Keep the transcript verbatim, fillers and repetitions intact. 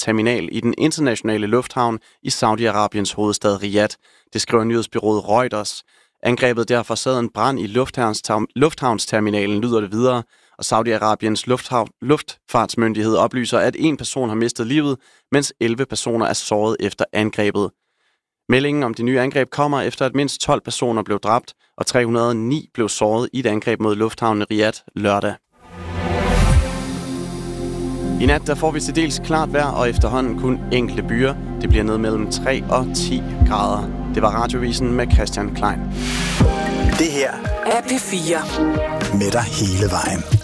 terminal i den internationale lufthavn i Saudi-Arabiens hovedstad Riyadh. Det skriver nyhedsbyrået Reuters. Angrebet derfor sad en brand i lufthavnsterminalen, lyder det videre, og Saudi-Arabiens lufthav- luftfartsmyndighed oplyser, at en person har mistet livet, mens elleve personer er såret efter angrebet. Meldingen om de nye angreb kommer efter, at mindst tolv personer blev dræbt, og tre hundrede og ni blev såret i et angreb mod lufthavnen Riyadh lørdag. I nat der får vi til dels klart vejr, og efterhånden kun enkelte byer. Det bliver ned mellem tre og ti grader. Det var Radiovisen med Christian Klein. Det her er P fire. Med dig hele vejen.